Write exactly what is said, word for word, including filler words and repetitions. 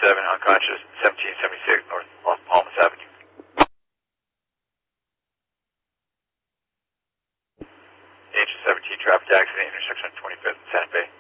seven, unconscious, seventeen seventy-six North Las Palmas Avenue. Agent seventeen, traffic accident, intersection twenty-fifth and Santa Fe.